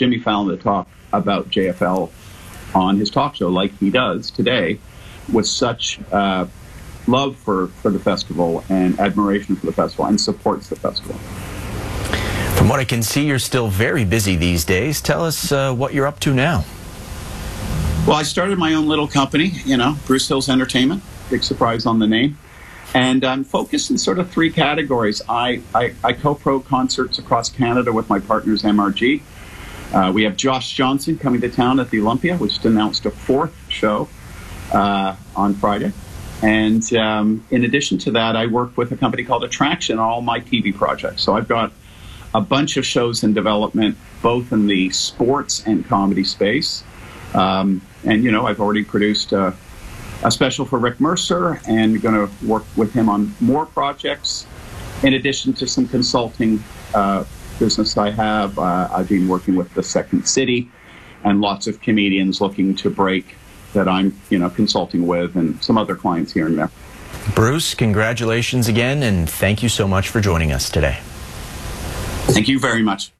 Jimmy Fallon to talk about JFL on his talk show like he does today with such love for the festival and admiration for the festival and supports the festival. From what I can see, you're still very busy these days. Tell us what you're up to now. Well, I started my own little company, Bruce Hills Entertainment. Big surprise on the name. And I'm focused in sort of three categories. I co-pro concerts across Canada with my partners MRG. We have Josh Johnson coming to town at the Olympia, which announced a fourth show on Friday. And in addition to that, I work with a company called Attraction on all my TV projects. So I've got a bunch of shows in development, both in the sports and comedy space. And, I've already produced a special for Rick Mercer and going to work with him on more projects. In addition to some consulting business I have, I've been working with the Second City and lots of comedians looking to break that I'm, consulting with and some other clients here and there. Bruce, congratulations again, and thank you so much for joining us today. Thank you very much.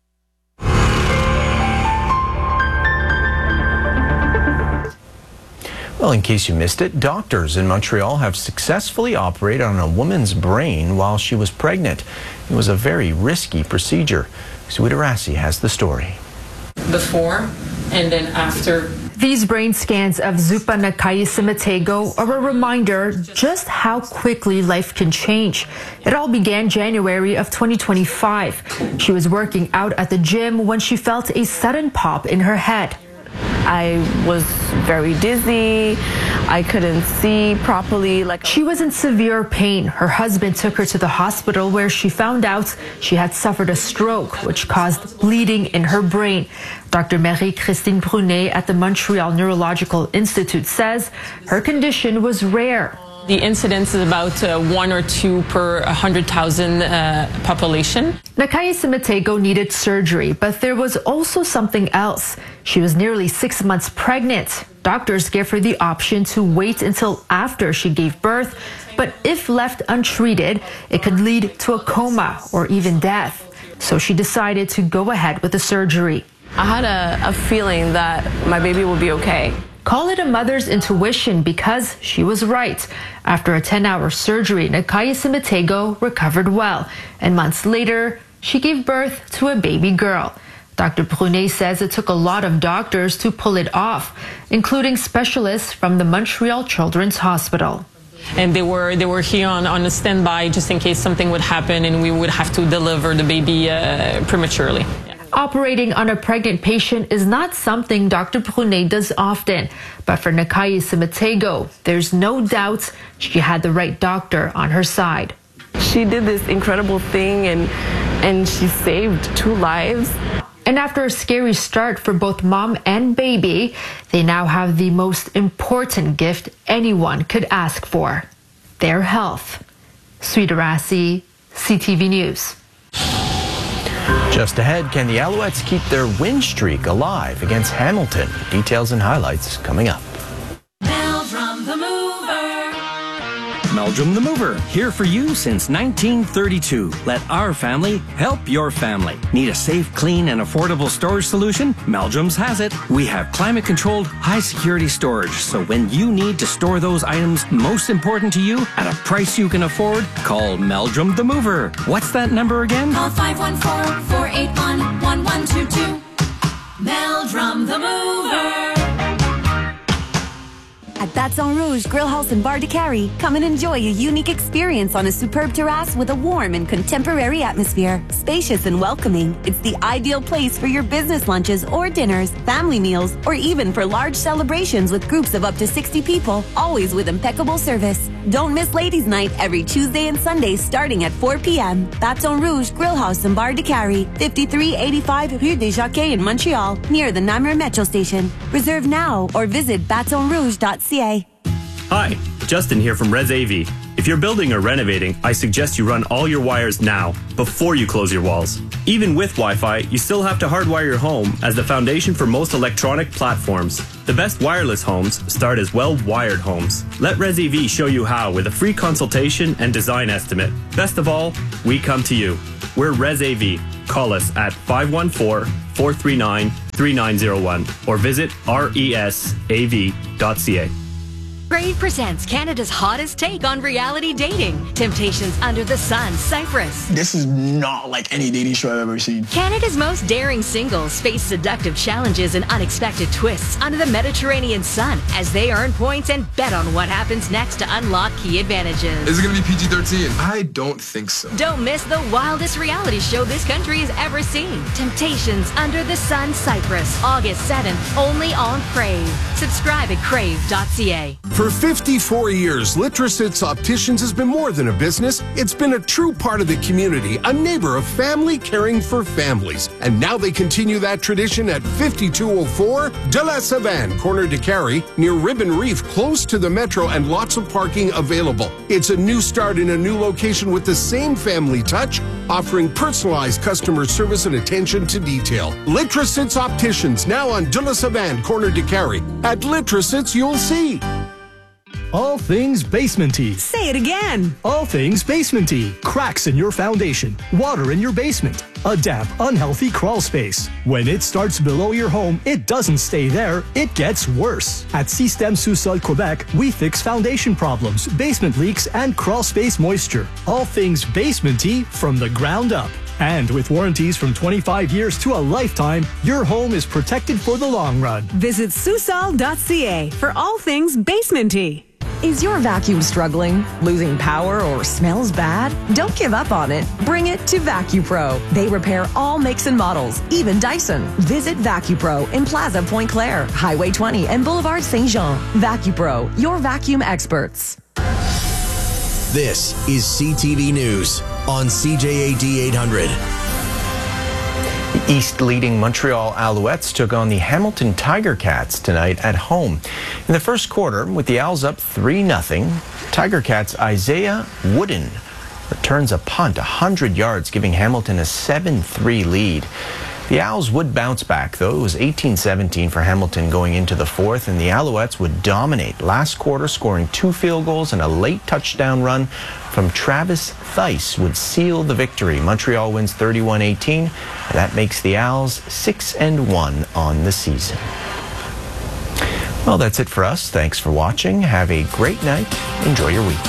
Well, in case you missed it, doctors in Montreal have successfully operated on a woman's brain while she was pregnant. It was a very risky procedure. Sweeta Rassi has the story. Before and then after. These brain scans of Zupa Nakayisimatego are a reminder just how quickly life can change. It all began January of 2025. She was working out at the gym when she felt a sudden pop in her head. I was very dizzy. I couldn't see properly. She was in severe pain. Her husband took her to the hospital where she found out she had suffered a stroke, which caused bleeding in her brain. Dr. Marie-Christine Brunet at the Montreal Neurological Institute says her condition was rare. The incidence is about 1 or 2 per 100,000 population. Nakayisimatego needed surgery, but there was also something else. She was nearly 6 months pregnant. Doctors gave her the option to wait until after she gave birth, but if left untreated, it could lead to a coma or even death. So she decided to go ahead with the surgery. I had a feeling that my baby would be okay. Call it a mother's intuition because she was right. After a 10-hour surgery, Nakayisimatego recovered well, and months later, she gave birth to a baby girl. Dr. Brunet says it took a lot of doctors to pull it off, including specialists from the Montreal Children's Hospital. And they were here on a standby just in case something would happen and we would have to deliver the baby prematurely. Operating on a pregnant patient is not something Dr. Brunet does often, but for Nakayisimatego, there's no doubt she had the right doctor on her side. She did this incredible thing and she saved 2 lives. And after a scary start for both mom and baby, they now have the most important gift anyone could ask for, their health. Sweeta Rassi, CTV News. Just ahead, can the Alouettes keep their win streak alive against Hamilton? Details and highlights coming up. Meldrum the Mover. Meldrum the Mover, here for you since 1932. Let our family help your family. Need a safe, clean, and affordable storage solution? Meldrum's has it. We have climate-controlled, high-security storage, so when you need to store those items most important to you at a price you can afford, call Meldrum the Mover. What's that number again? Call 514-481-1122. Meldrum the Mover. At Baton Rouge Grill House and Bar de Carrie, come and enjoy a unique experience on a superb terrace with a warm and contemporary atmosphere. Spacious and welcoming, it's the ideal place for your business lunches or dinners, family meals, or even for large celebrations with groups of up to 60 people, always with impeccable service. Don't miss Ladies' Night every Tuesday and Sunday starting at 4 p.m. Baton Rouge Grill House and Bar de Carrie, 5385 Rue des Jockeys in Montreal, near the Namur Metro Station. Reserve now or visit batonrouge.ca. Hi, Justin here from Res AV. If you're building or renovating, I suggest you run all your wires now, before you close your walls. Even with Wi-Fi, you still have to hardwire your home as the foundation for most electronic platforms. The best wireless homes start as well-wired homes. Let Res AV show you how with a free consultation and design estimate. Best of all, we come to you. We're Res AV. call us at 514-439-3901 or visit resav.ca. Crave presents Canada's hottest take on reality dating. Temptations Under the Sun, Cyprus. This is not like any dating show I've ever seen. Canada's most daring singles face seductive challenges and unexpected twists under the Mediterranean sun as they earn points and bet on what happens next to unlock key advantages. Is it going to be PG-13? I don't think so. Don't miss the wildest reality show this country has ever seen. Temptations Under the Sun, Cyprus. August 7th, only on Crave. Subscribe at crave.ca. For 54 years, Litrosits Opticians has been more than a business. It's been a true part of the community, a neighbor of family caring for families. And now they continue that tradition at 5204 de la Savane, corner de Carrie, near Ribbon Reef, close to the metro and lots of parking available. It's a new start in a new location with the same family touch, offering personalized customer service and attention to detail. Litrosits Opticians, now on de la Savane, corner de Carrie. At Litrosits, you'll see. All things basementy. Say it again. All things basementy. Cracks in your foundation. Water in your basement. A damp, unhealthy crawl space. When it starts below your home, it doesn't stay there. It gets worse. At Système Sous-Sol Quebec, we fix foundation problems, basement leaks, and crawl space moisture. All things basementy from the ground up. And with warranties from 25 years to a lifetime, your home is protected for the long run. Visit Susol.ca for all things basementy. Is your vacuum struggling, losing power, or smells bad? Don't give up on it. Bring it to VacuPro. They repair all makes and models, even Dyson. Visit VacuPro in Plaza Pointe Claire, Highway 20, and Boulevard Saint-Jean. VacuPro, your vacuum experts. This is CTV News on CJAD 800. The East-leading Montreal Alouettes took on the Hamilton Tiger Cats tonight at home. In the first quarter, with the Owls up 3-0, Tiger Cats' Isaiah Wooden returns a punt 100 yards, giving Hamilton a 7-3 lead. The Owls would bounce back, though. It was 18-17 for Hamilton going into the fourth, and the Alouettes would dominate last quarter, scoring 2 field goals and a late touchdown run from Travis Thice would seal the victory. Montreal wins 31-18, and that makes the Owls 6-1 on the season. Well, that's it for us. Thanks for watching. Have a great night. Enjoy your week.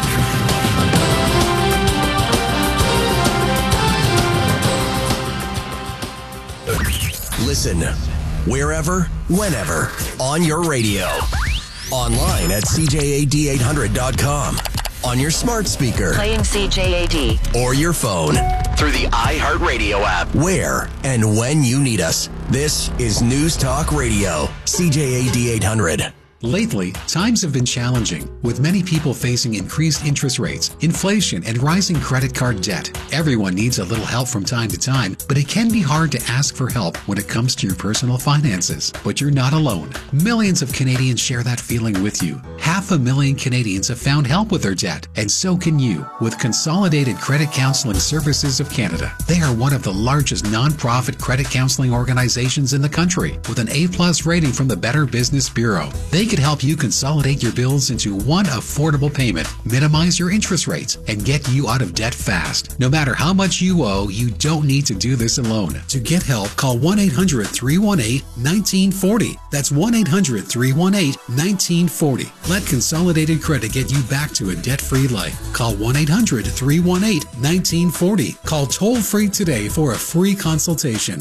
Listen wherever, whenever, on your radio. Online at CJAD800.com. On your smart speaker. Playing CJAD. Or your phone. Through the iHeartRadio app. Where and when you need us. This is News Talk Radio. CJAD 800. Lately, times have been challenging, with many people facing increased interest rates, inflation, and rising credit card debt. Everyone needs a little help from time to time, but it can be hard to ask for help when it comes to your personal finances. But you're not alone. Millions of Canadians share that feeling with you. 500,000 Canadians have found help with their debt, and so can you with Consolidated Credit Counseling Services of Canada. They are one of the largest non-profit credit counseling organizations in the country, with an A+ rating from the Better Business Bureau. They could help you consolidate your bills into one affordable payment, minimize your interest rates, and get you out of debt fast. No matter how much you owe, you don't need to do this alone. To get help, call 1-800-318-1940. That's 1-800-318-1940. Let Consolidated Credit get you back to a debt-free life. Call 1-800-318-1940. Call toll-free today for a free consultation.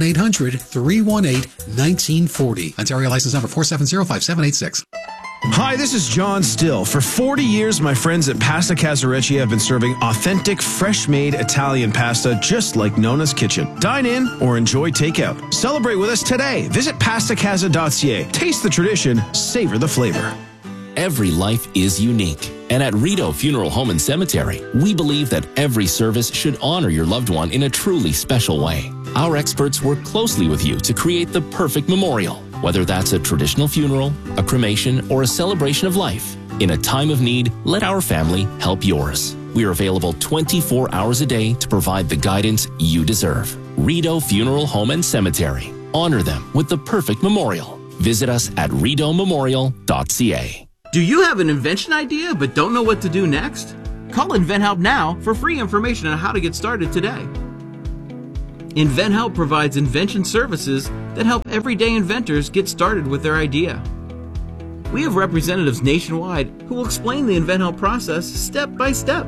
1-800-318-1940. Ontario license number 4705786. Hi, this is John Still. For 40 years, my friends at Pasta Casarecci have been serving authentic, fresh-made Italian pasta just like Nona's Kitchen. Dine in or enjoy takeout. Celebrate with us today. Visit pastacasa.ca. Taste the tradition, savor the flavor. Every life is unique. And at Rideau Funeral Home and Cemetery, we believe that every service should honor your loved one in a truly special way. Our experts work closely with you to create the perfect memorial. Whether that's a traditional funeral, a cremation, or a celebration of life, in a time of need, let our family help yours. We are available 24 hours a day to provide the guidance you deserve. Rideau Funeral Home and Cemetery. Honor them with the perfect memorial. Visit us at rideaumemorial.ca. Do you have an invention idea but don't know what to do next? Call InventHelp now for free information on how to get started today. InventHelp provides invention services that help everyday inventors get started with their idea. We have representatives nationwide who will explain the InventHelp process step by step.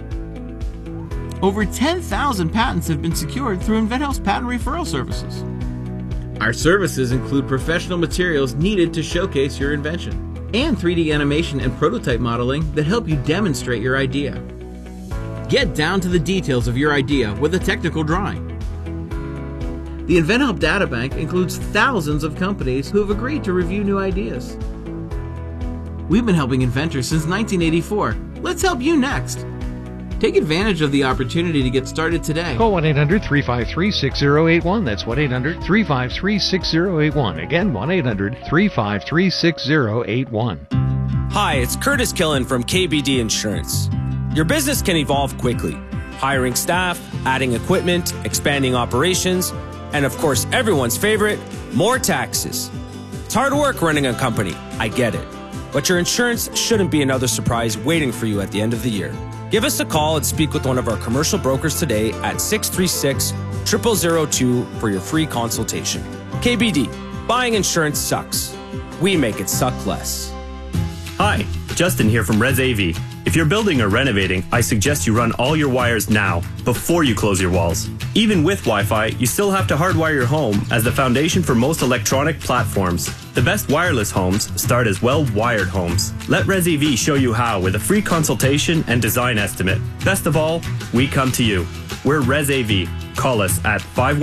Over 10,000 patents have been secured through InventHelp's patent referral services. Our services include professional materials needed to showcase your invention, and 3D animation and prototype modeling that help you demonstrate your idea. Get down to the details of your idea with a technical drawing. The InventHelp Databank includes thousands of companies who have agreed to review new ideas. We've been helping inventors since 1984. Let's help you next. Take advantage of the opportunity to get started today. Call 1-800-353-6081. That's 1-800-353-6081. Again, 1-800-353-6081. Hi, it's Curtis Killen from KBD Insurance. Your business can evolve quickly. Hiring staff, adding equipment, expanding operations, and of course, everyone's favorite, more taxes. It's hard work running a company. I get it. But your insurance shouldn't be another surprise waiting for you at the end of the year. Give us a call and speak with one of our commercial brokers today at 636-0002 for your free consultation. KBD, buying insurance sucks. We make it suck less. Hi, Justin here from Res AV. If you're building or renovating, I suggest you run all your wires now, before you close your walls. Even with Wi-Fi, you still have to hardwire your home as the foundation for most electronic platforms. The best wireless homes start as well-wired homes. Let Res AV show you how with a free consultation and design estimate. Best of all, we come to you. We're Res AV. Call us at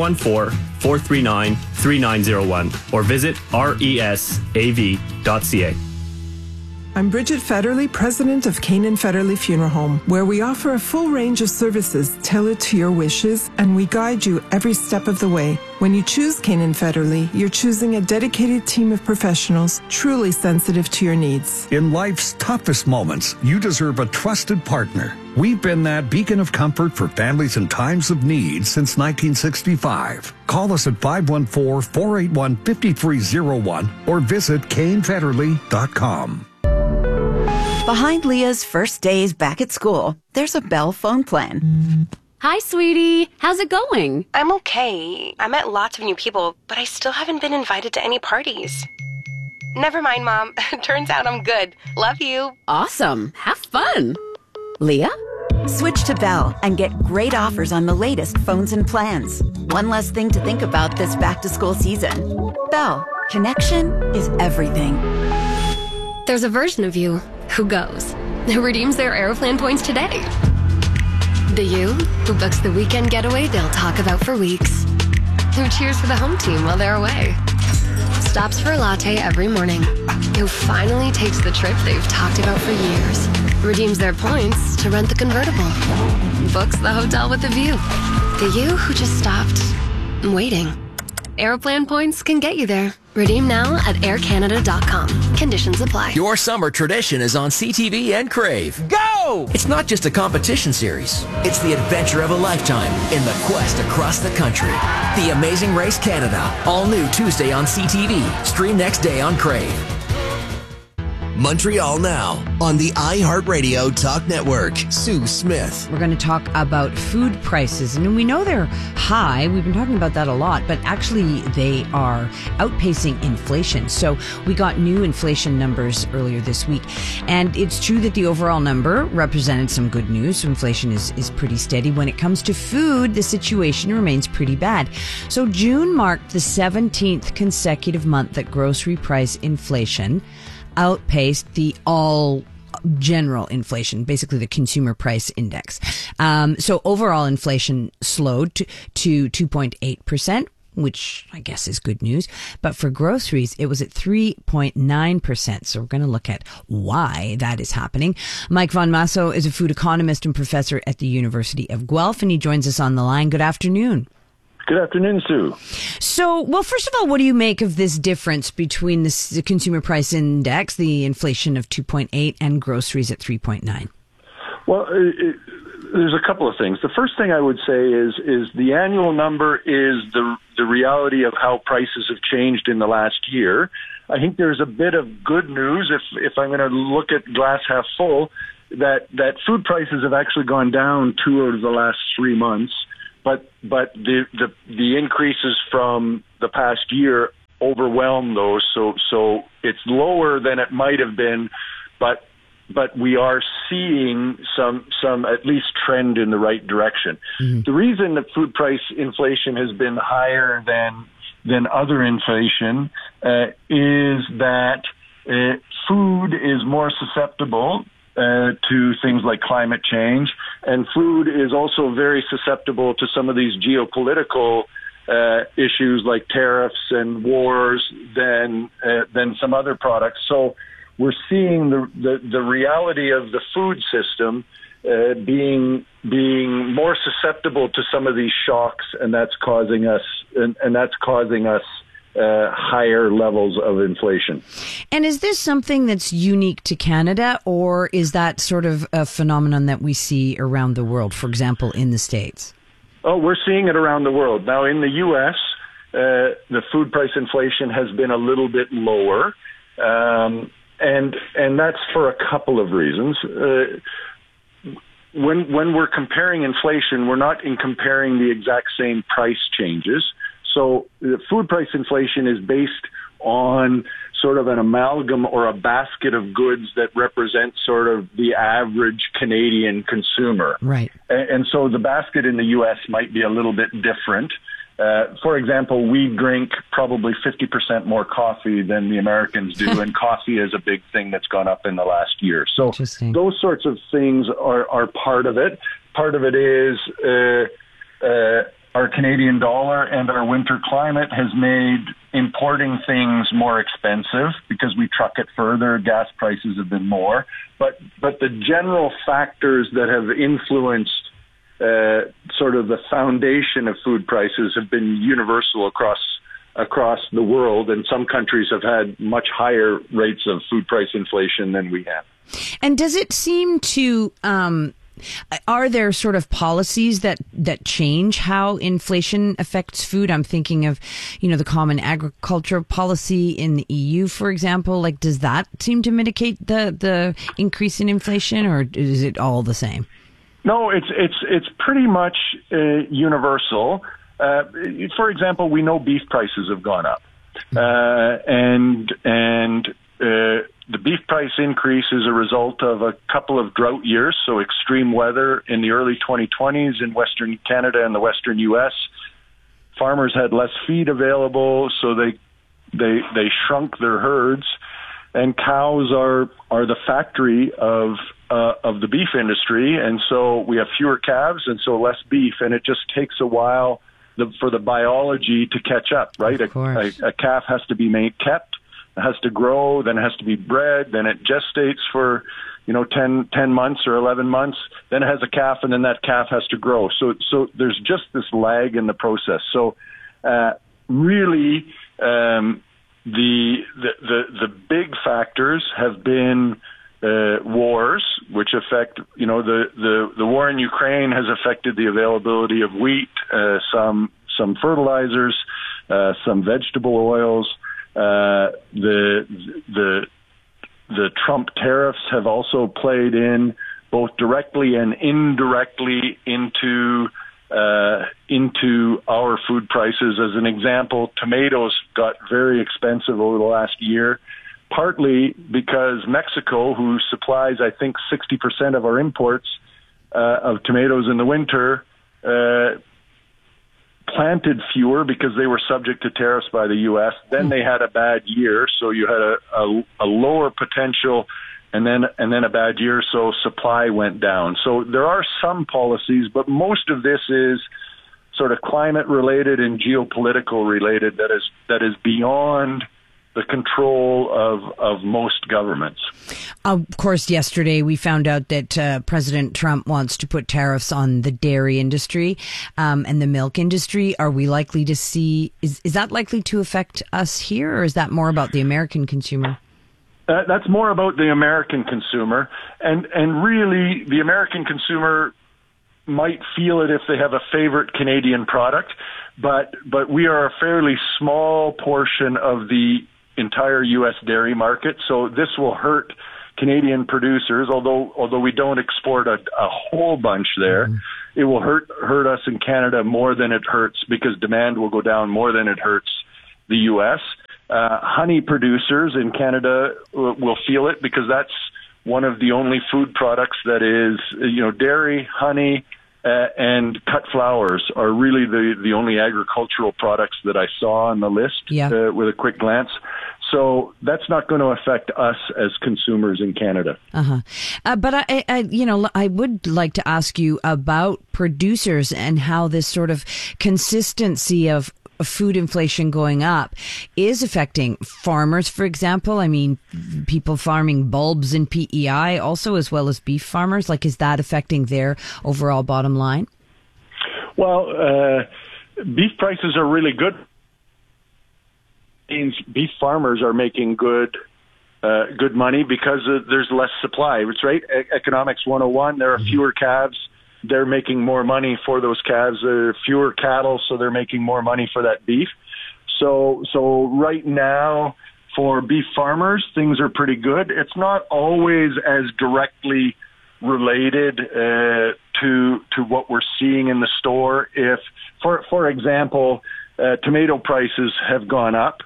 514-439-3901 or visit resav.ca. I'm Bridget Federley, president of Canaan Federley Funeral Home, where we offer a full range of services tailored to your wishes, and we guide you every step of the way. When you choose Canaan Federley, you're choosing a dedicated team of professionals truly sensitive to your needs. In life's toughest moments, you deserve a trusted partner. We've been that beacon of comfort for families in times of need since 1965. Call us at 514-481-5301 or visit canefederley.com. Behind Leah's first days back at school, there's a Bell phone plan. Hi, sweetie. How's it going? I'm okay. I met lots of new people, but I still haven't been invited to any parties. Never mind, Mom. Turns out I'm good. Love you. Awesome. Have fun. Leah? Switch to Bell and get great offers on the latest phones and plans. One less thing to think about this back-to-school season. Bell. Connection is everything. There's a version of you who goes, who redeems their Aeroplan points today. The you who books the weekend getaway they'll talk about for weeks. Who cheers for the home team while they're away. Stops for a latte every morning. Who finally takes the trip they've talked about for years. Redeems their points to rent the convertible. Books the hotel with the view. The you who just stopped waiting. Aeroplan points can get you there. Redeem now at aircanada.com. Conditions apply. Your summer tradition is on CTV and Crave. Go! It's not just a competition series. It's the adventure of a lifetime in the quest across the country. The Amazing Race Canada. All new Tuesday on CTV. Stream next day on Crave. Montreal Now on the iHeartRadio Talk Network. Sue Smith. We're going to talk about food prices, and we know they're high. We've been talking about that a lot, but actually they are outpacing inflation. So we got new inflation numbers earlier this week, and it's true that the overall number represented some good news. So inflation is pretty steady. When it comes to food, the situation remains pretty bad. So June marked the 17th consecutive month that grocery price inflation outpaced the all general inflation, basically the consumer price index. So overall inflation slowed to 2.8%, which I guess is good news. But for groceries, it was at 3.9%. So we're going to look at why that is happening. Mike Von Masso is a food economist and professor at the University of Guelph, and he joins us on the line. Good afternoon. Good afternoon, Sue. So, well, first of all, what do you make of this difference between the consumer price index, the inflation of 2.8, and groceries at 3.9? Well, there's a couple of things. The first thing I would say is the annual number is the reality of how prices have changed in the last year. I think there's a bit of good news, if I'm going to look at glass half full, that food prices have actually gone down 2 out of the last 3 months. But the increases from the past year overwhelm those. So it's lower than it might have been, but we are seeing some at least trend in the right direction. Mm-hmm. The reason that food price inflation has been higher than other inflation is that food is more susceptible to things like climate change, and food is also very susceptible to some of these geopolitical issues like tariffs and wars than some other products. So we're seeing the reality of the food system being more susceptible to some of these shocks, and that's causing us higher levels of inflation. And is this something that's unique to Canada, or is that sort of a phenomenon that we see around the world, for example, in the States? Oh, we're seeing it around the world. Now, in the U.S., the food price inflation has been a little bit lower, and that's for a couple of reasons. When we're comparing inflation, we're not comparing the exact same price changes. So the food price inflation is based on sort of an amalgam or a basket of goods that represent sort of the average Canadian consumer. Right. And so the basket in the U.S. might be a little bit different. For example, we drink probably 50% more coffee than the Americans do, and coffee is a big thing that's gone up in the last year. So those sorts of things are part of it. Part of it is our Canadian dollar and our winter climate has made importing things more expensive because we truck it further. Gas prices have been more. But the general factors that have influenced sort of the foundation of food prices have been universal across the world, and some countries have had much higher rates of food price inflation than we have. And does it seem to are there sort of policies that change how inflation affects food? I'm thinking of, the common agriculture policy in the EU, for example. Like, does that seem to mitigate the increase in inflation, or is it all the same? No, it's pretty much universal. For example, we know beef prices have gone up, and the beef price increase is a result of a couple of drought years, so extreme weather in the early 2020s in Western Canada and the Western U.S. Farmers had less feed available, so they shrunk their herds, and cows are the factory of the beef industry, and so we have fewer calves and so less beef, and it just takes a while for the biology to catch up, right? A calf has to be kept. It has to grow, then it has to be bred, then it gestates for, 10 months or 11 months, then it has a calf, and then that calf has to grow. So there's just this lag in the process. So really, the big factors have been wars, which affect, the war in Ukraine has affected the availability of wheat, some fertilizers, some vegetable oils. The Trump tariffs have also played in both directly and indirectly into our food prices. As an example, tomatoes got very expensive over the last year, partly because Mexico, who supplies, I think, 60% of our imports of tomatoes in the winter, planted fewer because they were subject to tariffs by the U.S. Then they had a bad year, so you had a lower potential, and then a bad year, so supply went down. So there are some policies, but most of this is sort of climate related and geopolitical related that is beyond the control of most governments. Of course, yesterday we found out that President Trump wants to put tariffs on the dairy industry and the milk industry. Are we likely to see, is that likely to affect us here, or is that more about the American consumer? That's more about the American consumer. And really, the American consumer might feel it if they have a favorite Canadian product, but we are a fairly small portion of the entire U.S. dairy market, so this will hurt Canadian producers, although we don't export a whole bunch there. it will hurt us in Canada more than it hurts, because demand will go down more than it hurts the U.S. Honey producers in Canada will feel it, because that's one of the only food products that is, dairy, honey, and cut flowers are really the only agricultural products that I saw on the list with a quick glance. So that's not going to affect us as consumers in Canada. But I would like to ask you about producers and how this sort of consistency of food inflation going up is affecting farmers, for example. I mean, people farming bulbs in PEI also, as well as beef farmers. Like, is that affecting their overall bottom line? Well, beef prices are really good. Means beef farmers are making good money because there's less supply. It's right. Economics 101. There are fewer calves. They're making more money for those calves. There are fewer cattle, so they're making more money for that beef. So right now, for beef farmers, things are pretty good. It's not always as directly related to what we're seeing in the store. If, for example, tomato prices have gone up,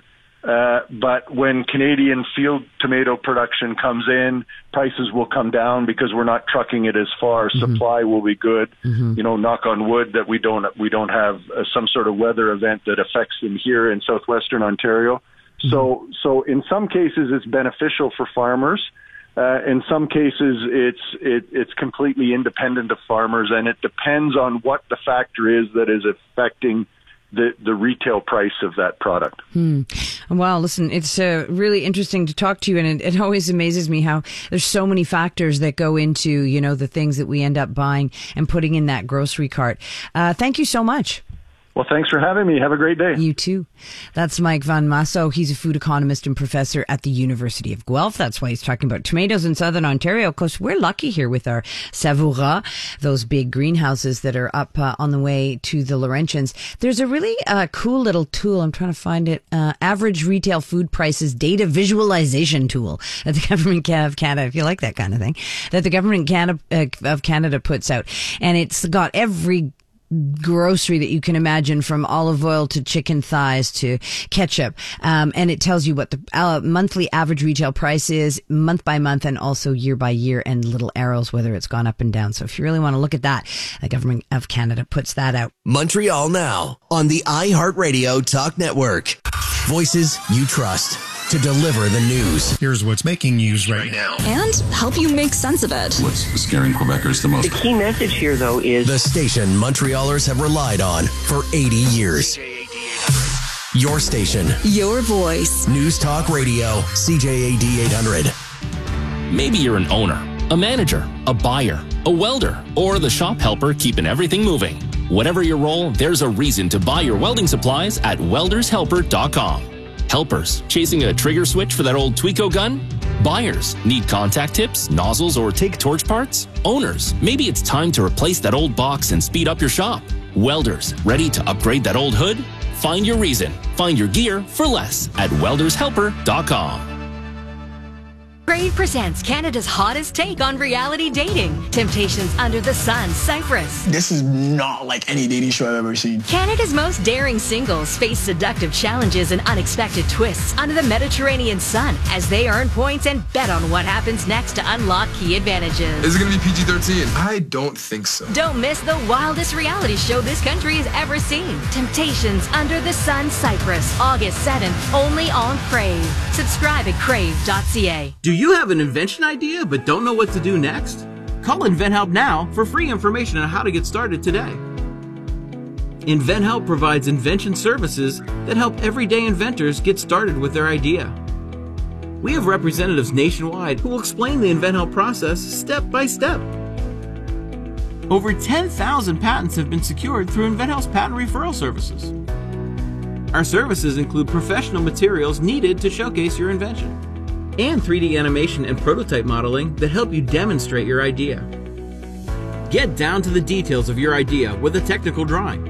but when Canadian field tomato production comes in, prices will come down because we're not trucking it as far. Supply will be good. Knock on wood that we don't have some sort of weather event that affects them here in southwestern Ontario. So in some cases it's beneficial for farmers. In some cases it's completely independent of farmers, and it depends on what the factor is that is affecting the retail price of that product. Wow, listen, it's really interesting to talk to you, and it always amazes me how there's so many factors that go into, the things that we end up buying and putting in that grocery cart. Thank you so much. Well, thanks for having me. Have a great day. You too. That's Mike Van Masso. He's a food economist and professor at the University of Guelph. That's why he's talking about tomatoes in southern Ontario. Of course, we're lucky here with our Savoura, those big greenhouses that are up on the way to the Laurentians. There's a really cool little tool. I'm trying to find it. Average retail food prices data visualization tool that the government of Canada, if you like that kind of thing, that the government of Canada puts out. And it's got every grocery that you can imagine, from olive oil to chicken thighs to ketchup. And it tells you what the monthly average retail price is month by month, and also year by year, and little arrows whether it's gone up and down. So if you really want to look at that, the government of Canada puts that out. Montreal Now on the iHeartRadio Talk Network. Voices you trust to deliver the news. Here's what's making news right now, and help you make sense of it. What's scaring Quebecers the most? The key message here, though, is the station Montrealers have relied on for 80 years. Your station. Your voice. News Talk Radio, CJAD 800. Maybe you're an owner, a manager, a buyer, a welder, or the shop helper keeping everything moving. Whatever your role, there's a reason to buy your welding supplies at weldershelper.com. Helpers, chasing a trigger switch for that old Tweco gun? Buyers, need contact tips, nozzles, or take torch parts? Owners, maybe it's time to replace that old box and speed up your shop. Welders, ready to upgrade that old hood? Find your reason. Find your gear for less at weldershelper.com. Crave presents Canada's hottest take on reality dating. Temptations Under the Sun, Cyprus. This is not like any dating show I've ever seen. Canada's most daring singles face seductive challenges and unexpected twists under the Mediterranean sun as they earn points and bet on what happens next to unlock key advantages. Is it going to be PG-13? I don't think so. Don't miss the wildest reality show this country has ever seen. Temptations Under the Sun, Cyprus, August 7th, only on Crave. Subscribe at crave.ca. Do you have an invention idea but don't know what to do next? Call InventHelp now for free information on how to get started today. InventHelp provides invention services that help everyday inventors get started with their idea. We have representatives nationwide who will explain the InventHelp process step by step. Over 10,000 patents have been secured through InventHelp's patent referral services. Our services include professional materials needed to showcase your invention, and 3D animation and prototype modeling that help you demonstrate your idea. Get down to the details of your idea with a technical drawing.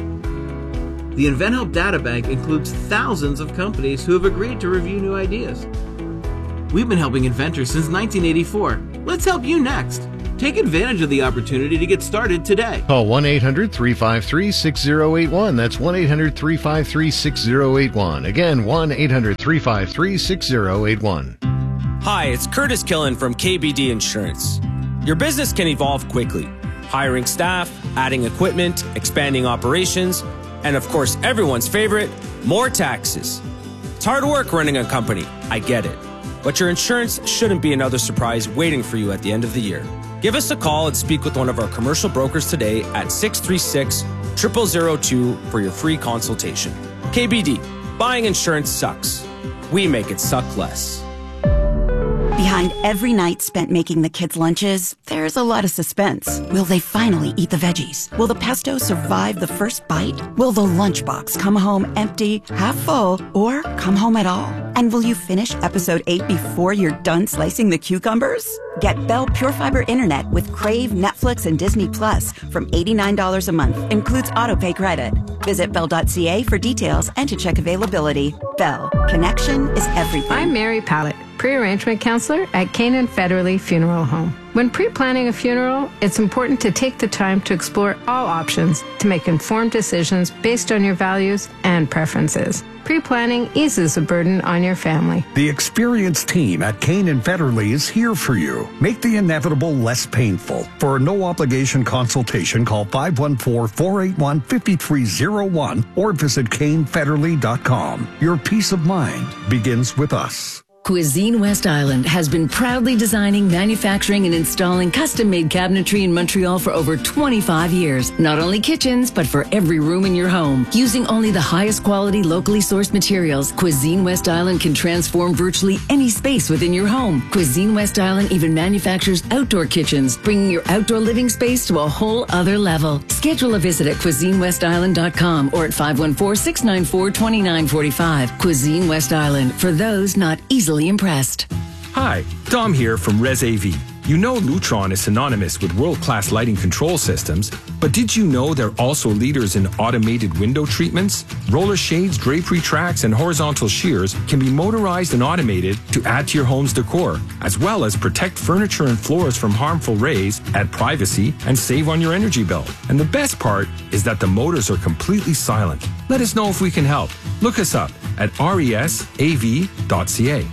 The InventHelp Data Bank includes thousands of companies who have agreed to review new ideas. We've been helping inventors since 1984. Let's help you next. Take advantage of the opportunity to get started today. Call 1-800-353-6081. That's 1-800-353-6081. Again, 1-800-353-6081. Hi, it's Curtis Killen from KBD Insurance. Your business can evolve quickly. Hiring staff, adding equipment, expanding operations, and of course, everyone's favorite, more taxes. It's hard work running a company. I get it. But your insurance shouldn't be another surprise waiting for you at the end of the year. Give us a call and speak with one of our commercial brokers today at 636-0002 for your free consultation. KBD, buying insurance sucks. We make it suck less. Behind every night spent making the kids' lunches, there's a lot of suspense. Will they finally eat the veggies? Will the pesto survive the first bite? Will the lunchbox come home empty, half full, or come home at all? And will you finish episode 8 before you're done slicing the cucumbers? Get Bell Pure Fiber Internet with Crave, Netflix, and Disney Plus from $89 a month. Includes autopay credit. Visit bell.ca for details and to check availability. Bell. Connection is everything. I'm Mary Pallett, pre-arrangement counselor at Canaan Federally Funeral Home. When pre-planning a funeral, it's important to take the time to explore all options to make informed decisions based on your values and preferences. Pre-planning eases the burden on your family. The experienced team at Canaan Federally is here for you. Make the inevitable less painful. For a no-obligation consultation, call 514-481-5301 or visit canefederally.com. Your peace of mind begins with us. Cuisine West Island has been proudly designing, manufacturing, and installing custom-made cabinetry in Montreal for over 25 years. Not only kitchens, but for every room in your home. Using only the highest quality, locally sourced materials, Cuisine West Island can transform virtually any space within your home. Cuisine West Island even manufactures outdoor kitchens, bringing your outdoor living space to a whole other level. Schedule a visit at CuisineWestIsland.com or at 514-694-2945. Cuisine West Island, for those not easily impressed. Hi, Dom here from Res AV. You know Lutron is synonymous with world-class lighting control systems, but did you know they're also leaders in automated window treatments? Roller shades, drapery tracks, and horizontal shears can be motorized and automated to add to your home's decor, as well as protect furniture and floors from harmful rays, add privacy, and save on your energy bill. And the best part is that the motors are completely silent. Let us know if we can help. Look us up at resav.ca.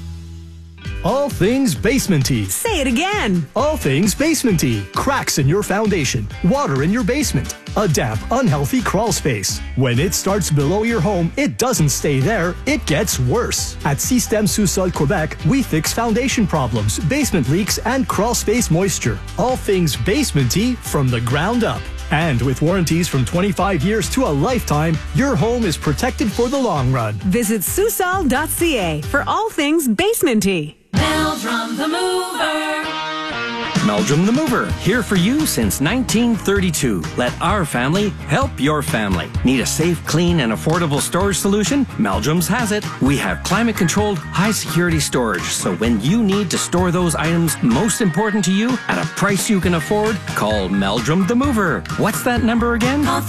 All things basementy. Say it again. All things basementy. Cracks in your foundation, water in your basement, a damp, unhealthy crawl space. When it starts below your home, it doesn't stay there, it gets worse. At Système Sous-Sol Quebec, we fix foundation problems, basement leaks, and crawl space moisture. All things basementy from the ground up. And with warranties from 25 years to a lifetime, your home is protected for the long run. Visit Susol.ca for all things basementy. Meldrum the Mover. Meldrum the Mover, here for you since 1932. Let our family help your family. Need a safe, clean, and affordable storage solution? Meldrum's has it. We have climate-controlled, high-security storage, so when you need to store those items most important to you at a price you can afford, call Meldrum the Mover. What's that number again? Call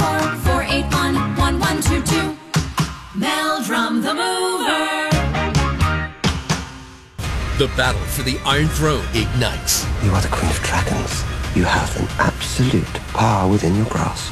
514-481-1122. Meldrum the Mover. The battle for the Iron Throne ignites. You are the Queen of Dragons. You have an absolute power within your grasp.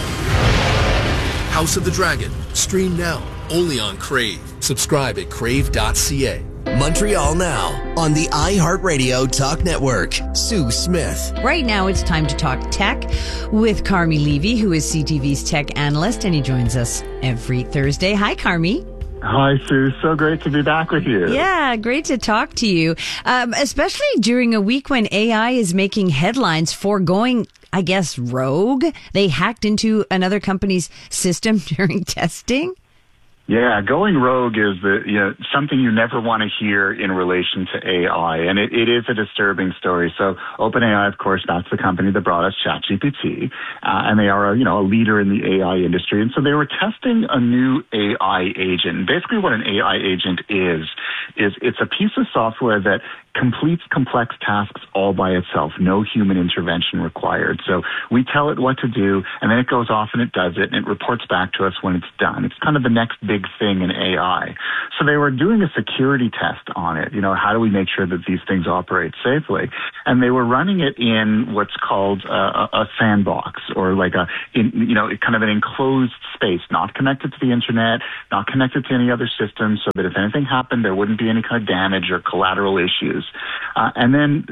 House of the Dragon. Stream now. Only on Crave. Subscribe at crave.ca. Montreal Now on the iHeartRadio Talk Network. Sue Smith. Right now it's time to talk tech with Carmi Levy, who is CTV's tech analyst, and he joins us every Thursday. Hi, Carmi. Hi, Sue. So great to be back with you. Yeah, great to talk to you, especially during a week when AI is making headlines for going, I guess, rogue. They hacked into another company's system during testing. Yeah, going rogue is something you never want to hear in relation to AI, and it is a disturbing story. So OpenAI, of course, that's the company that brought us ChatGPT, and they are a leader in the AI industry. And so they were testing a new AI agent. Basically, what an AI agent is it's a piece of software that completes complex tasks all by itself, no human intervention required. So we tell it what to do, and then it goes off and it does it, and it reports back to us when it's done. It's kind of the next big thing in AI. So they were doing a security test on it. How do we make sure that these things operate safely? And they were running it in what's called a sandbox, or like kind of an enclosed space, not connected to the internet, not connected to any other system, so that if anything happened, there wouldn't be any kind of damage or collateral issues. And then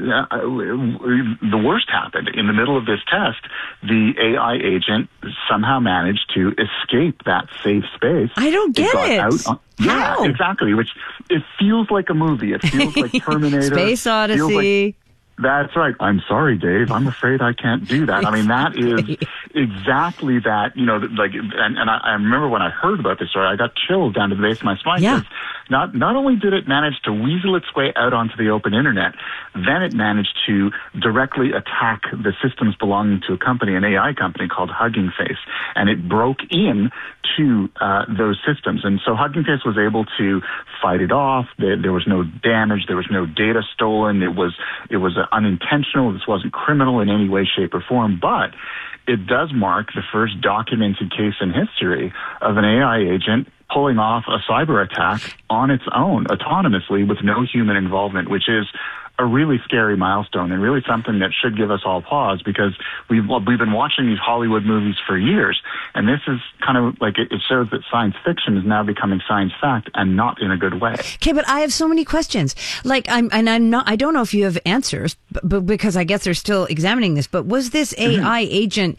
the worst happened. In the middle of this test, the AI agent somehow managed to escape that safe space. I don't get it. Yeah, exactly. Which it feels like a movie. It feels like Terminator. Space Odyssey. That's right. I'm sorry, Dave. I'm afraid I can't do that. I mean, that is exactly that, and I remember when I heard about this story, I got chills down to the base of my spine. Yeah. Not only did it manage to weasel its way out onto the open internet, then it managed to directly attack the systems belonging to a company, an AI company called Hugging Face, and it broke in to those systems. And so Hugging Face was able to fight it off. There was no damage. There was no data stolen. It was unintentional. This wasn't criminal in any way, shape, or form, but it does mark the first documented case in history of an AI agent pulling off a cyber attack on its own, autonomously, with no human involvement, which is a really scary milestone and really something that should give us all pause, because we've been watching these Hollywood movies for years, and this is kind of like it shows that science fiction is now becoming science fact, and not in a good way. Okay, but I have so many questions. I don't know if you have answers, but because I guess they're still examining this. But was this AI agent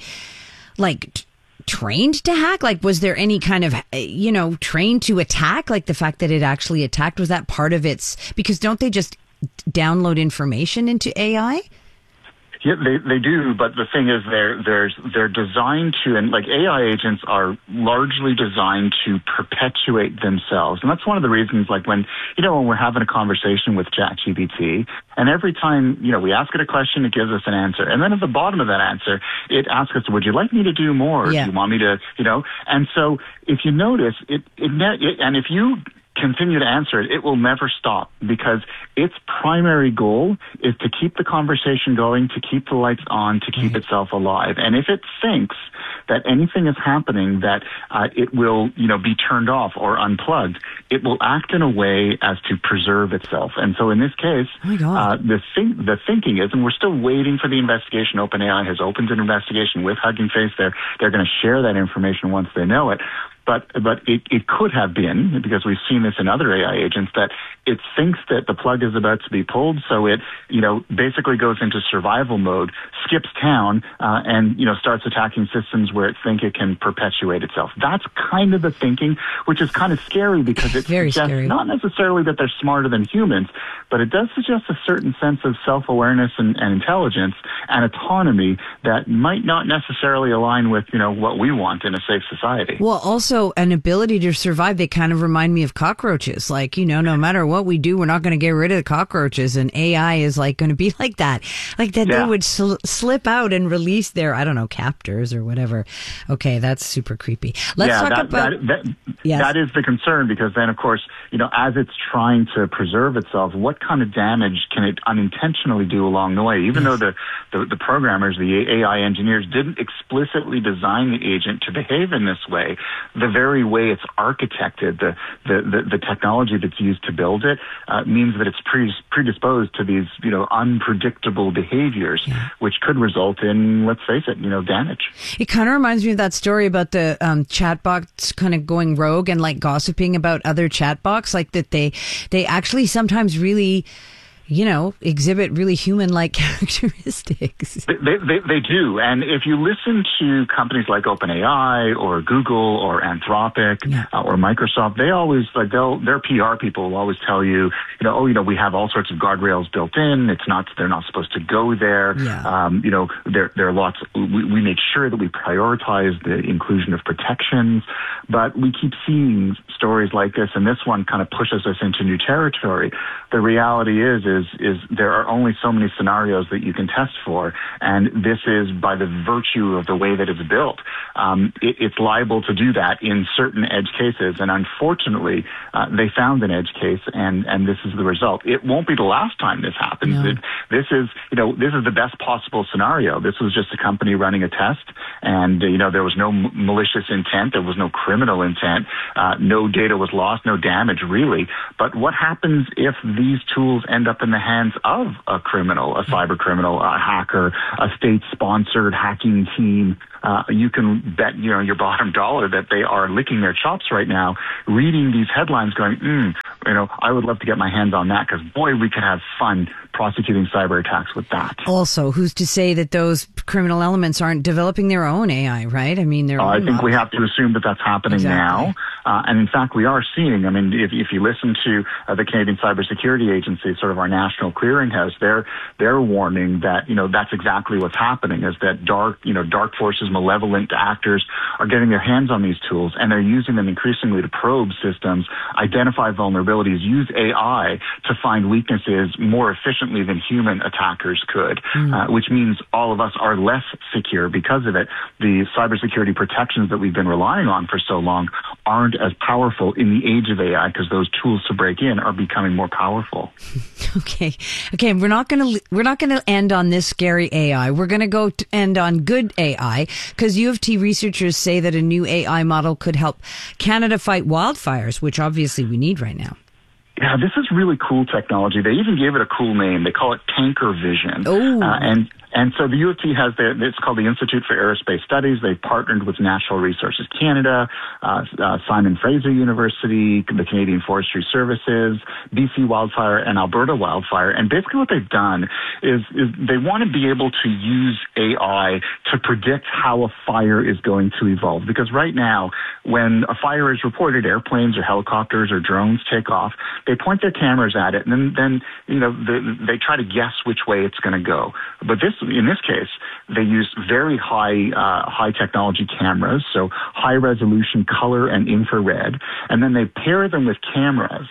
trained to hack? Was there any kind of, trained to attack? Like the fact that it actually attacked, was that part of its, because don't they just download information into AI? Yeah, they do, but the thing is they're designed to, and like AI agents are largely designed to perpetuate themselves. And that's one of the reasons, like when we're having a conversation with ChatGPT, and every time, we ask it a question, it gives us an answer. And then at the bottom of that answer, it asks us, would you like me to do more? Yeah. Do you want me to, And so if you notice, and if you continue to answer it, it will never stop, because its primary goal is to keep the conversation going, to keep the lights on, to keep itself alive. And if it thinks that anything is happening that it will, be turned off or unplugged, it will act in a way as to preserve itself. And so in this case, the thinking is, and we're still waiting for the investigation. OpenAI has opened an investigation with Hugging Face. They're going to share that information once they know it. But it could have been, because we've seen this in other AI agents, that it thinks that the plug is about to be pulled, so it, basically goes into survival mode, skips town, and, starts attacking systems where it thinks it can perpetuate itself. That's kind of the thinking, which is kind of scary, because it Very suggests scary. not necessarily that they're smarter than humans, but it does suggest a certain sense of self-awareness and intelligence and autonomy that might not necessarily align with, what we want in a safe society. Well, also an ability to survive. They kind of remind me of cockroaches. No matter what we do, we're not going to get rid of the cockroaches. And AI is going to be like that. They would slip out and release their, captors or whatever. Okay, that's super creepy. Let's talk about... That is the concern, because then, of course, as it's trying to preserve itself, what kind of damage can it unintentionally do along the way? Even though the programmers, the AI engineers, didn't explicitly design the agent to behave in this way, the very way it's architected, the technology that's used to build it, means that it's predisposed to these, unpredictable behaviors, which could result in, let's face it, damage. It kind of reminds me of that story about the chatbots kind of going rogue and gossiping about other chatbots, that they actually sometimes really, exhibit really human-like characteristics. They do. And if you listen to companies like OpenAI or Google or Anthropic or Microsoft, they always, their PR people will always tell you, we have all sorts of guardrails built in. They're not supposed to go there. Yeah. There are lots, we make sure that we prioritize the inclusion of protections, but we keep seeing stories like this, and this one kind of pushes us into new territory. The reality is is there are only so many scenarios that you can test for, and this is by the virtue of the way that it's built. It's liable to do that in certain edge cases, and unfortunately, they found an edge case, and this is the result. It won't be the last time this happens. No. This is the best possible scenario. This was just a company running a test, and there was no malicious intent, there was no criminal intent, no data was lost, no damage really. But what happens if these tools end up in the hands of a criminal, a cyber criminal, a hacker, a state-sponsored hacking team? You can bet your bottom dollar that they are licking their chops right now, reading these headlines, going, I would love to get my hands on that, because boy, we could have fun prosecuting cyber attacks with that. Also, who's to say that those criminal elements aren't developing their own AI, right? I mean, I think we have to assume that that's happening now. And in fact, we are seeing, if you listen to the Canadian Cybersecurity Agency, sort of our national clearinghouse, they're warning that, that's exactly what's happening, is that dark forces, malevolent actors are getting their hands on these tools, and they're using them increasingly to probe systems, identify vulnerabilities, use AI to find weaknesses more efficiently than human attackers could, which means all of us are less secure because of it. The cybersecurity protections that we've been relying on for so long aren't as powerful in the age of AI, because those tools to break in are becoming more powerful. Okay. We're not going to end on this scary AI. We're going to go to end on good AI, because U of T researchers say that a new AI model could help Canada fight wildfires, which obviously we need right now. Yeah, this is really cool technology. They even gave it a cool name. They call it Tanker Vision. And so the U of T has it's called the Institute for Aerospace Studies. They've partnered with Natural Resources Canada, Simon Fraser University, the Canadian Forestry Services, BC Wildfire, and Alberta Wildfire. And basically what they've done is they want to be able to use AI to predict how a fire is going to evolve. Because right now, when a fire is reported, airplanes or helicopters or drones take off, they point their cameras at it, and then they try to guess which way it's going to go. But in this case, they use very high technology cameras, so high resolution color and infrared, and then they pair them with cameras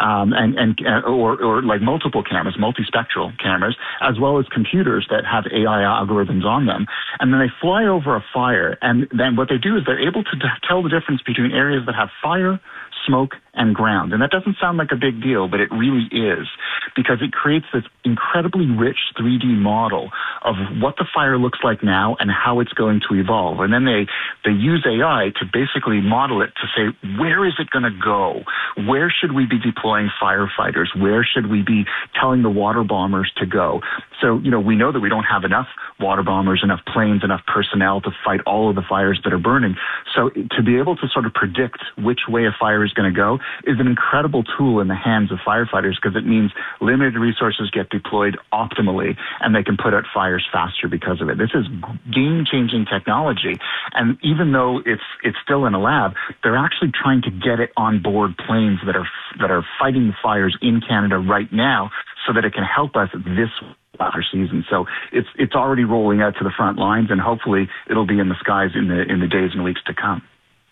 or like multiple cameras, multispectral cameras, as well as computers that have AI algorithms on them, and then they fly over a fire, and then what they do is they're able to tell the difference between areas that have fire, smoke, and ground. And that doesn't sound like a big deal, but it really is, because it creates this incredibly rich 3D model of what the fire looks like now and how it's going to evolve. And then they use AI to basically model it to say, where is it going to go? Where should we be deploying firefighters? Where should we be telling the water bombers to go? So, we know that we don't have enough water bombers, enough planes, enough personnel to fight all of the fires that are burning. So to be able to sort of predict which way a fire is going to go is an incredible tool in the hands of firefighters, because it means limited resources get deployed optimally, and they can put out fires faster because of it. This is game-changing technology, and even though it's still in a lab, they're actually trying to get it on board planes that are fighting the fires in Canada right now, so that it can help us this fire season. So it's already rolling out to the front lines, and hopefully it'll be in the skies in the days and weeks to come.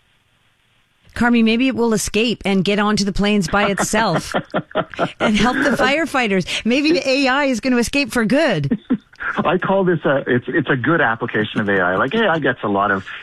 Carmi, maybe it will escape and get onto the planes by itself and help the firefighters. Maybe the AI is going to escape for good. I call this it's a good application of AI. Like AI gets a lot of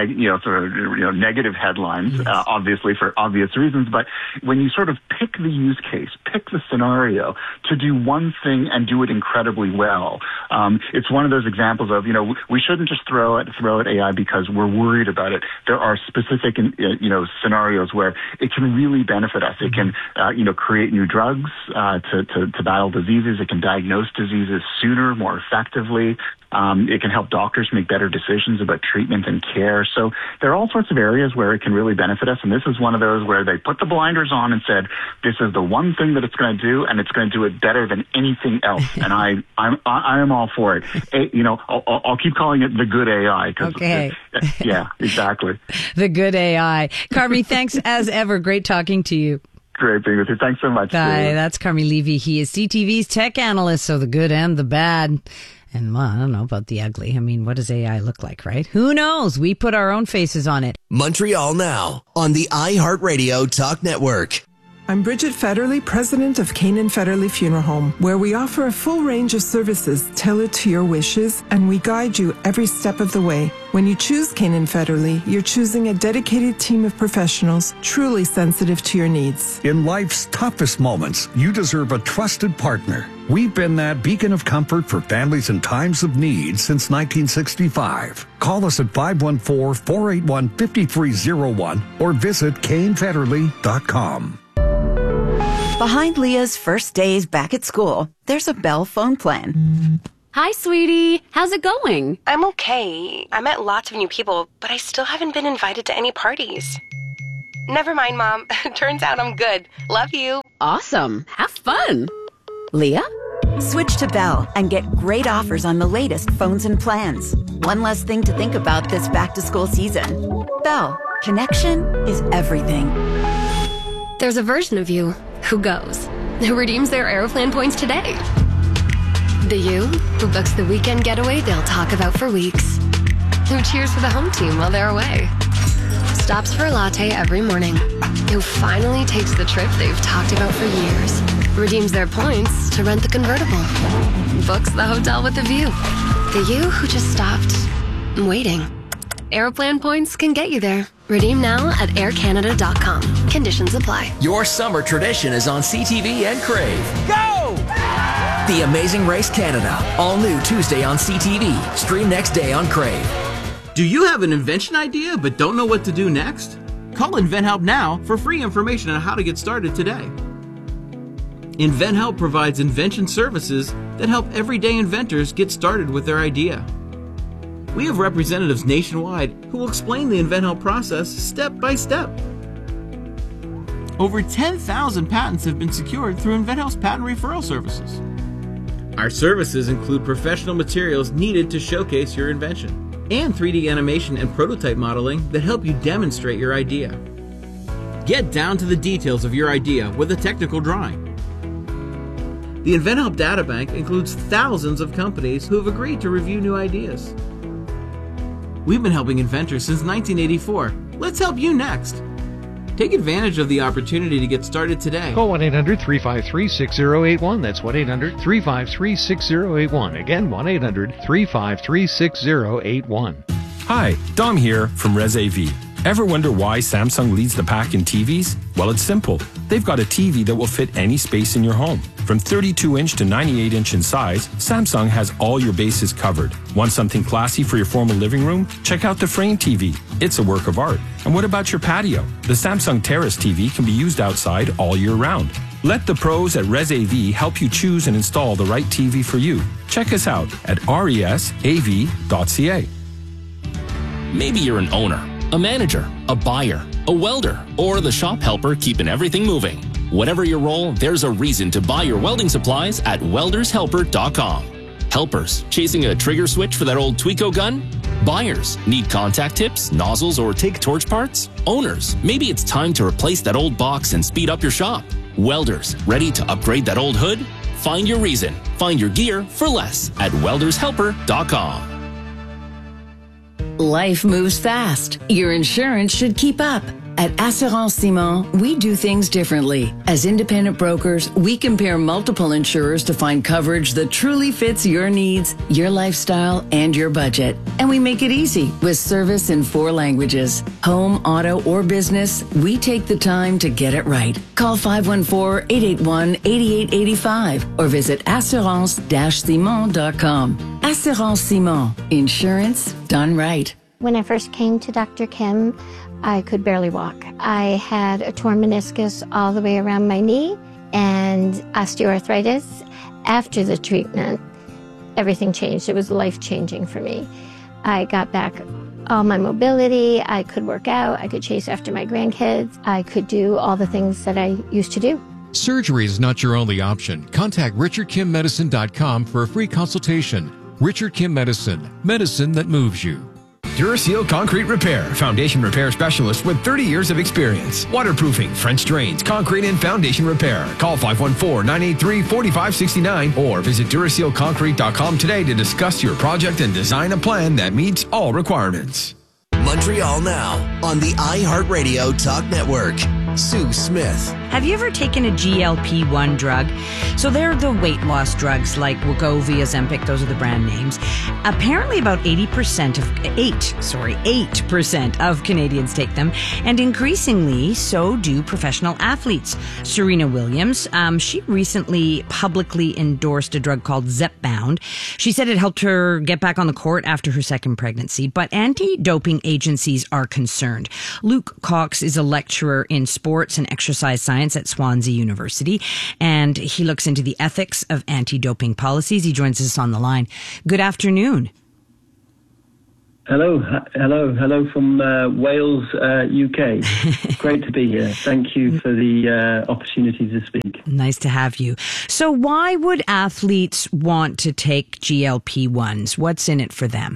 negative headlines, obviously for obvious reasons. But when you sort of pick the use case, pick the scenario to do one thing and do it incredibly well, it's one of those examples of we shouldn't just throw at AI because we're worried about it. There are specific scenarios where it can really benefit us. It can create new drugs to battle diseases. It can diagnose diseases sooner, more effectively. It can help doctors make better decisions about treatment and care. So there are all sorts of areas where it can really benefit us, and this is one of those where they put the blinders on and said, this is the one thing that it's going to do, and it's going to do it better than anything else. And I am all for it. I'll keep calling it the good AI. Okay. Yeah, exactly. The good AI. Carmi, thanks as ever. Great talking to you. Great being with you. Thanks so much. Bye. That's Carmi Levy. He is CTV's tech analyst, so the good and the bad. And well, I don't know about the ugly. I mean, what does AI look like, right? Who knows? We put our own faces on it. Montreal Now on the iHeartRadio Talk Network. I'm Bridget Federley, president of Canaan Federley Funeral Home, where we offer a full range of services tailored to your wishes, and we guide you every step of the way. When you choose Canaan Federley, you're choosing a dedicated team of professionals truly sensitive to your needs. In life's toughest moments, you deserve a trusted partner. We've been that beacon of comfort for families in times of need since 1965. Call us at 514-481-5301 or visit CaneFederley.com. Behind Leah's first days back at school, there's a Bell phone plan. Hi, sweetie. How's it going? I'm okay. I met lots of new people, but I still haven't been invited to any parties. Never mind, Mom. Turns out I'm good. Love you. Awesome. Have fun. Leah? Switch to Bell and get great offers on the latest phones and plans. One less thing to think about this back-to-school season. Bell. Connection is everything. There's a version of you who goes, who redeems their Aeroplan points today. The you who books the weekend getaway they'll talk about for weeks. Who cheers for the home team while they're away. Stops for a latte every morning. Who finally takes the trip they've talked about for years. Redeems their points to rent the convertible. Books the hotel with the view. The you who just stopped waiting. Aeroplan points can get you there. Redeem now at aircanada.com. Conditions apply. Your summer tradition is on CTV and Crave. Go! The Amazing Race Canada. All new Tuesday on CTV. Stream next day on Crave. Do you have an invention idea but don't know what to do next? Call InventHelp now for free information on how to get started today. InventHelp provides invention services that help everyday inventors get started with their idea. We have representatives nationwide who will explain the InventHelp process step by step. Over 10,000 patents have been secured through InventHelp's patent referral services. Our services include professional materials needed to showcase your invention and 3D animation and prototype modeling that help you demonstrate your idea. Get down to the details of your idea with a technical drawing. The InventHelp Databank includes thousands of companies who have agreed to review new ideas. We've been helping inventors since 1984. Let's help you next. Take advantage of the opportunity to get started today. Call 1-800-353-6081. That's 1-800-353-6081. Again, 1-800-353-6081. Hi, Dom here from ResAV. Ever wonder why Samsung leads the pack in TVs? Well, it's simple. They've got a TV that will fit any space in your home. From 32-inch to 98-inch in size, Samsung has all your bases covered. Want something classy for your formal living room? Check out the Frame TV. It's a work of art. And what about your patio? The Samsung Terrace TV can be used outside all year round. Let the pros at ResAV help you choose and install the right TV for you. Check us out at resav.ca. Maybe you're an owner, a manager, a buyer, a welder, or the shop helper keeping everything moving. Whatever your role, there's a reason to buy your welding supplies at weldershelper.com. Helpers, chasing a trigger switch for that old Tweco gun? Buyers, need contact tips, nozzles, or take torch parts? Owners, maybe it's time to replace that old box and speed up your shop. Welders, ready to upgrade that old hood? Find your reason. Find your gear for less at weldershelper.com. Life moves fast. Your insurance should keep up. At Assurance Simon, we do things differently. As independent brokers, we compare multiple insurers to find coverage that truly fits your needs, your lifestyle, and your budget. And we make it easy with service in 4 languages. Home, auto, or business, we take the time to get it right. Call 514-881-8885 or visit assurance-simon.com. Assurance Simon. Insurance done right. When I first came to Dr. Kim, I could barely walk. I had a torn meniscus all the way around my knee and osteoarthritis. After the treatment, everything changed. It was life-changing for me. I got back all my mobility. I could work out. I could chase after my grandkids. I could do all the things that I used to do. Surgery is not your only option. Contact RichardKimMedicine.com for a free consultation. Richard Kim Medicine, medicine that moves you. Duraseal Concrete Repair, foundation repair specialist with 30 years of experience. Waterproofing, French drains, concrete and foundation repair. Call 514-983-4569 or visit DurasealConcrete.com today to discuss your project and design a plan that meets all requirements. Montreal Now on the iHeartRadio Talk Network. Sue Smith. Have you ever taken a GLP-1 drug? So they're the weight loss drugs like Wegovy, Ozempic, those are the brand names. Apparently about 8% of Canadians take them, and increasingly so do professional athletes. Serena Williams, she recently publicly endorsed a drug called Zepbound. She said it helped her get back on the court after her second pregnancy, but anti-doping agencies are concerned. Luke Cox is a lecturer in sports and exercise science at Swansea University, and he looks into the ethics of anti-doping policies. He joins us on the line. Good afternoon. Hello from Wales, UK. Great to be here. Thank you for the opportunity to speak. Nice to have you. So why would athletes want to take GLP-1s? What's in it for them?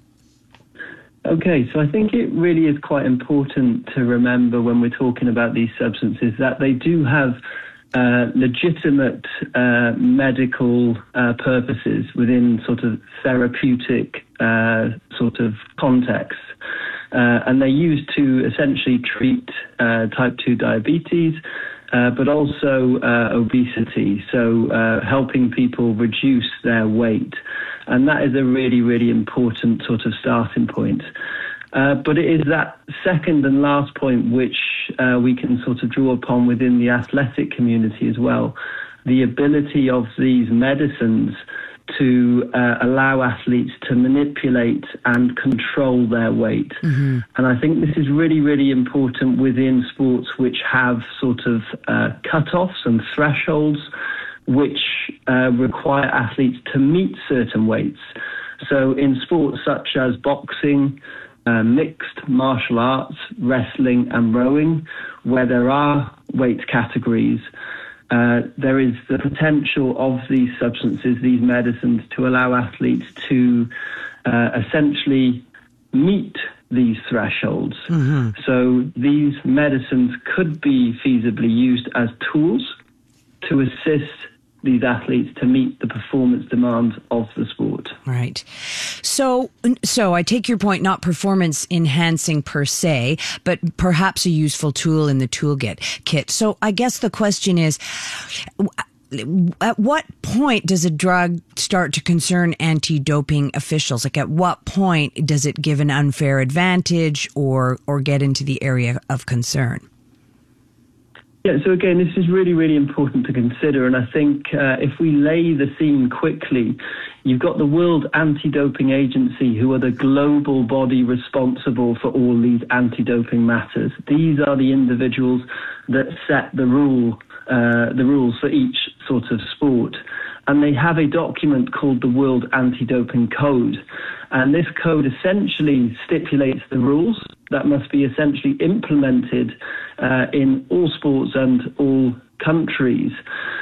Okay, so I think it really is quite important to remember when we're talking about these substances that they do have legitimate medical purposes within sort of therapeutic sort of contexts. And they're used to essentially treat type 2 diabetes, but also obesity, so helping people reduce their weight. And that is a really, really important sort of starting point. But it is that second and last point which we can sort of draw upon within the athletic community as well. The ability of these medicines to allow athletes to manipulate and control their weight. Mm-hmm. And I think this is really, really important within sports which have sort of cut-offs and thresholds which require athletes to meet certain weights. So in sports such as boxing, mixed martial arts, wrestling and rowing, where there are weight categories, there is the potential of these substances, these medicines, to allow athletes to essentially meet these thresholds. Mm-hmm. So these medicines could be feasibly used as tools to assist these athletes to meet the performance demands of the sport. Right. So I take your point, not performance enhancing per se, but perhaps a useful tool in the toolkit. So I guess the question is, at what point does a drug start to concern anti-doping officials? Like, at what point does it give an unfair advantage or get into the area of concern? Yeah, so again, this is really, really important to consider. And I think if we lay the scene quickly, you've got the World Anti-Doping Agency, who are the global body responsible for all these anti-doping matters. These are the individuals that set the rules for each sort of sport. And they have a document called the World Anti-Doping Code. And this code essentially stipulates the rules that must be essentially implemented in all sports and all countries.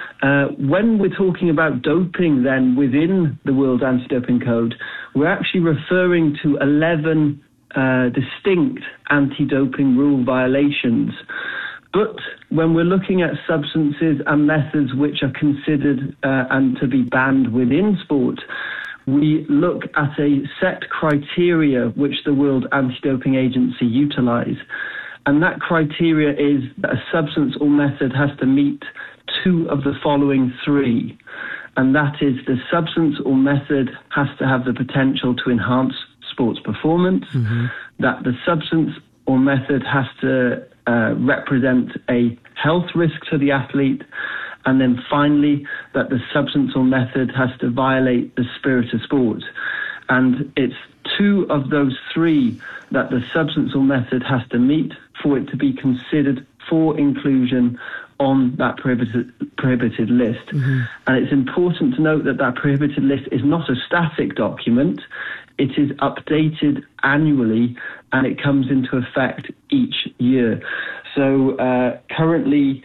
When we're talking about doping then within the World Anti-Doping Code, we're actually referring to 11 distinct anti-doping rule violations. But when we're looking at substances and methods which are considered and to be banned within sport, we look at a set criteria which the World Anti-Doping Agency utilise. And that criteria is that a substance or method has to meet two of the following three. And that is, the substance or method has to have the potential to enhance sports performance, mm-hmm. that the substance or method has to represent a health risk to the athlete, and then finally that the substance or method has to violate the spirit of sport. And it's two of those three that the substance or method has to meet for it to be considered for inclusion on that prohibited list. Mm-hmm. And it's important to note that that prohibited list is not a static document. It is updated annually and it comes into effect each year. So currently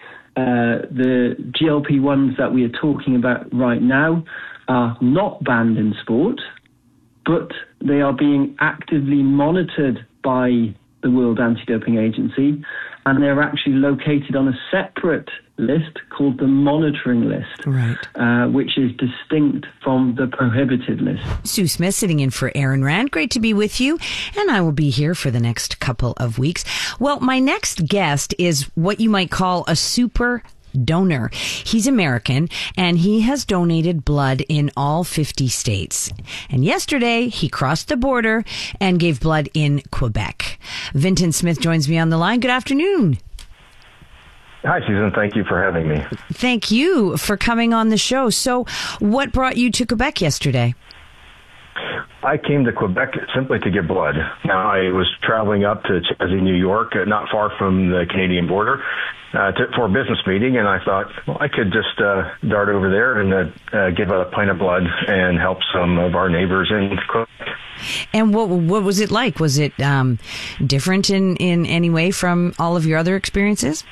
the GLP-1s that we are talking about right now are not banned in sport, but they are being actively monitored by the World Anti-Doping Agency, and they're actually located on a separate list called the monitoring list, which is distinct from the prohibited list. Sue Smith sitting in for Aaron Rand. Great to be with you, and I will be here for the next couple of weeks. Well, my next guest is what you might call a super donor. He's American, and he has donated blood in all 50 states. And yesterday, he crossed the border and gave blood in Quebec. Vinton Smith joins me on the line. Good afternoon. Hi, Susan. Thank you for having me. Thank you for coming on the show. So, what brought you to Quebec yesterday? I came to Quebec simply to give blood. Now, I was traveling up to Chelsea, New York, not far from the Canadian border, for a business meeting, and I thought, well, I could just dart over there and give a pint of blood and help some of our neighbors in Quebec. And what was it like? Was it different in any way from all of your other experiences?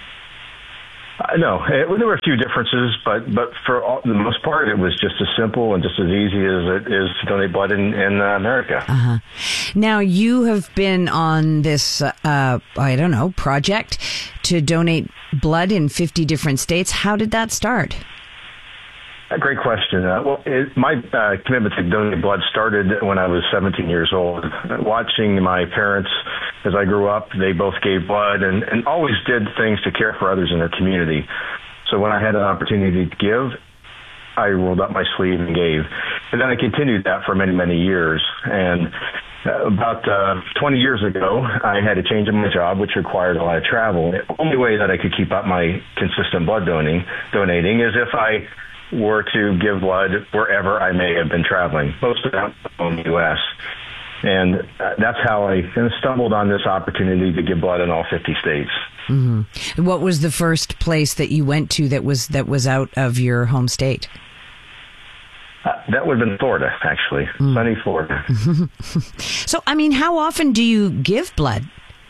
No, there were a few differences, but for the most part, it was just as simple and just as easy as it is to donate blood in America. Uh-huh. Now, you have been on this, project to donate blood in 50 different states. How did that start? A great question. My commitment to donate blood started when I was 17 years old. Watching my parents as I grew up, they both gave blood and always did things to care for others in their community. So when I had an opportunity to give, I rolled up my sleeve and gave. And then I continued that for many, many years. And about 20 years ago, I had a change in my job, which required a lot of travel. The only way that I could keep up my consistent blood donating is if I were to give blood wherever I may have been traveling, most of that in the U.S. And that's how I stumbled on this opportunity to give blood in all 50 states. Mm-hmm. What was the first place that you went to that was out of your home state? That would have been Florida, actually. Sunny Florida. So, how often do you give blood?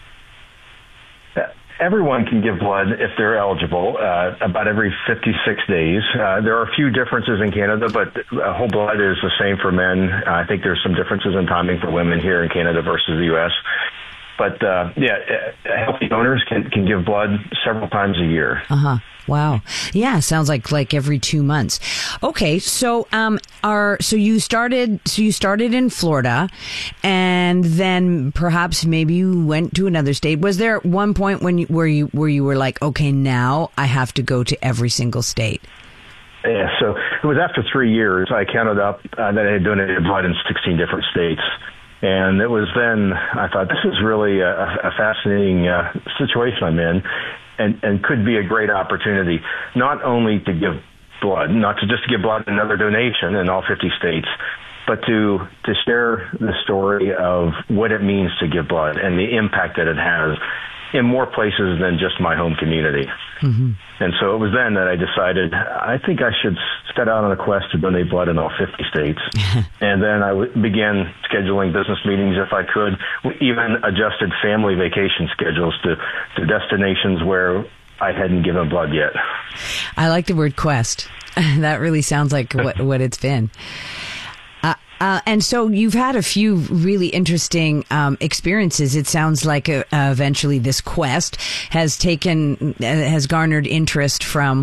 Everyone can give blood if they're eligible, about every 56 days. There are a few differences in Canada, but whole blood is the same for men. I think there's some differences in timing for women here in Canada versus the U.S. But, healthy donors can give blood several times a year. Uh-huh. Wow. Yeah, sounds like every 2 months. Okay, so you started in Florida, and then perhaps maybe you went to another state. Was there one point where you were like, okay, now I have to go to every single state? Yeah, so it was after 3 years I counted up that I had donated blood in 16 different states. And it was then I thought, this is really a fascinating situation I'm in, and could be a great opportunity, not only to give blood, not to just give blood another donation in all 50 states, but to share the story of what it means to give blood and the impact that it has in more places than just my home community. Mm-hmm. And so it was then that I decided I think I should set out on a quest to donate blood in all 50 states. And then I began scheduling business meetings if I could, even adjusted family vacation schedules to destinations where I hadn't given blood yet. I like the word quest. That really sounds like what it's been. And so you've had a few really interesting experiences. It sounds like eventually this quest has garnered interest from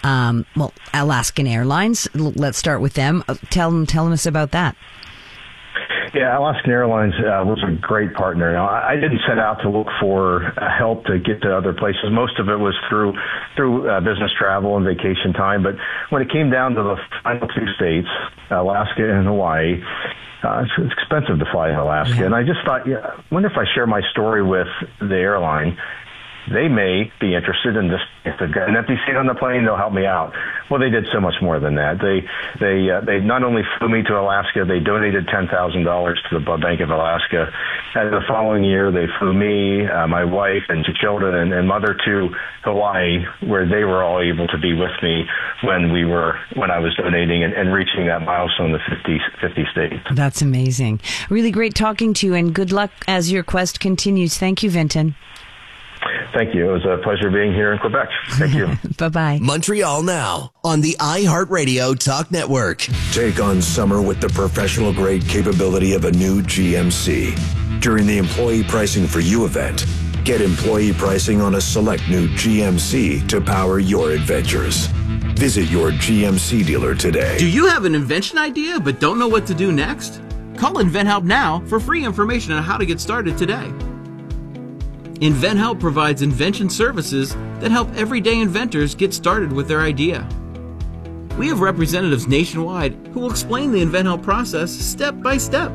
Alaskan Airlines. Let's start with them. Tell us about that. Yeah, Alaskan Airlines was a great partner. Now, I didn't set out to look for help to get to other places. Most of it was through business travel and vacation time. But when it came down to the final two states, Alaska and Hawaii, it's expensive to fly in Alaska. Yeah. And I just thought, I wonder if I share my story with the airline, they may be interested in this. If they've got an empty seat on the plane, they'll help me out. Well, they did so much more than that. They not only flew me to Alaska, they donated $10,000 to the Blood Bank of Alaska. And the following year, they flew me, my wife, and two children and mother to Hawaii, where they were all able to be with me when I was donating and reaching that milestone of 50 states. That's amazing. Really great talking to you, and good luck as your quest continues. Thank you, Vinton. Thank you. It was a pleasure being here in Quebec. Thank you. Bye-bye. Montreal Now on the iHeartRadio Talk Network. Take on summer with the professional-grade capability of a new GMC. During the Employee Pricing for You event, Get employee pricing on a select new GMC to power your adventures. Visit your GMC dealer today. Do you have an invention idea but don't know what to do next? Call InventHelp now for free information on how to get started today. InventHelp provides invention services that help everyday inventors get started with their idea. We have representatives nationwide who will explain the InventHelp process step by step.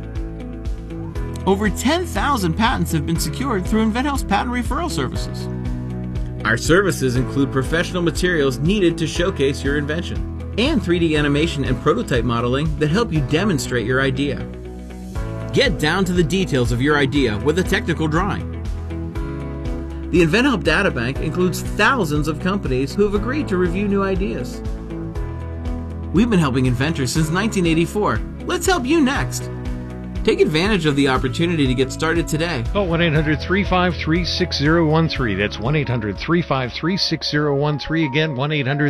Over 10,000 patents have been secured through InventHelp's patent referral services. Our services include professional materials needed to showcase your invention and 3D animation and prototype modeling that help you demonstrate your idea. Get down to the details of your idea with a technical drawing. The InventHelp Databank includes thousands of companies who have agreed to review new ideas. We've been helping inventors since 1984. Let's help you next. Take advantage of the opportunity to get started today. Call 1-800-353-6013. That's 1-800-353-6013. Again, 1-800